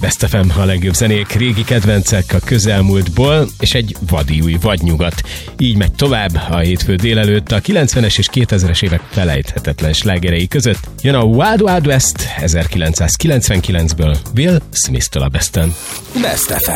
Best FM, a legjobb zenék, régi kedvencek a közelmúltból, és egy vadi új vadnyugat. Így megy tovább a hétfő délelőtt a 90-es és 2000-es évek felejthetetlen slágerei között. Jön a Wild Wild West 1999-ből Will Smith-től a Besten. Best FM.